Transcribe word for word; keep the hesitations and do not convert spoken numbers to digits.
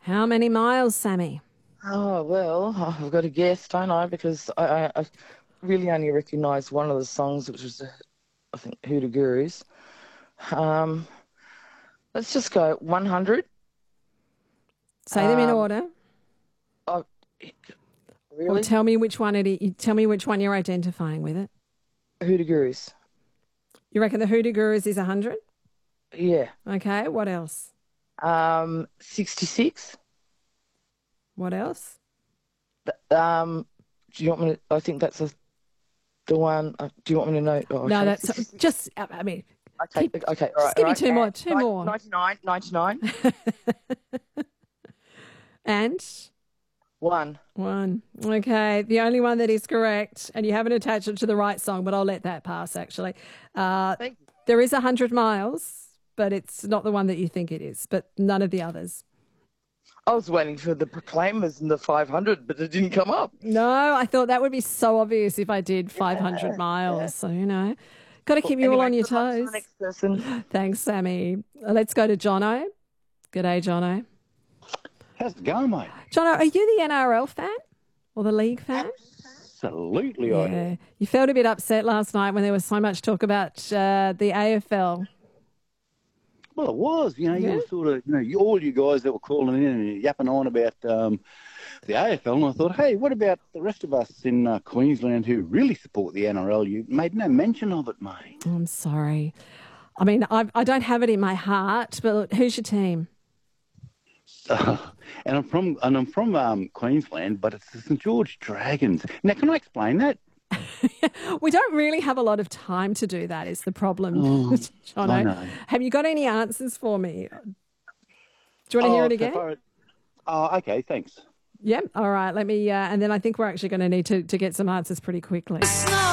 How many miles, Sammy? Oh, well, I've got to guess, don't I? Because I, I, I really only recognise one of the songs, which was, uh, I think, Hoodoo Gurus. Um, let's just go one hundred. Say them in Um, order, oh, or really? tell me which one it is. Tell me which one you're identifying with it. Hoodoo Gurus. You reckon the Hoodoo Gurus is one hundred? Yeah. Okay, what else? Um, sixty-six. What else? Um, do you want me to, I think that's a, the one, uh, do you want me to know? Oh, No, okay, that's sixty-six. just, I mean, Okay, keep, okay, all just right, give all me right. two more, two And more. ninety-nine, ninety-nine, And one. one. Okay, the only one that is correct, and you haven't attached it to the right song, but I'll let that pass, actually. Uh, Thank you. there is one hundred miles, but it's not the one that you think it is, but none of the others. I was waiting for the Proclaimers and the five hundred, but it didn't come up. No, I thought that would be so obvious if I did five hundred miles. So, you know, got to Well, keep you all anyway, on your good luck to the toes. next person. Thanks, Sammy. Let's go to Jono. G'day, Jono. How's it going, mate? Jono, are you the N R L fan or the league fan? Absolutely, I am. Yeah. You felt a bit upset last night when there was so much talk about uh, the A F L. Well, it was. You know, Yeah. you were sort of, you know, you, all you guys that were calling in and yapping on about um, the A F L, and I thought, hey, what about the rest of us in uh, Queensland who really support the N R L? You made no mention of it, mate. I'm sorry. I mean, I, I don't have it in my heart, but look, who's your team? Uh, and I'm from and I'm from um, Queensland, but it's the St George Dragons. Now, can I explain that? We don't really have a lot of time to do that, is the problem, Oh, Jono. I know. Have you got any answers for me? Do you want to hear Oh, it so again? far- Oh, okay, thanks. Yep. All right. Let me, uh, and then I think we're actually going to need to, to get some answers pretty quickly.